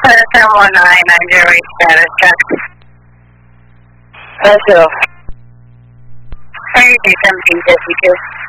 1019, I'm Jerry status check. That's all. Crazy 1752.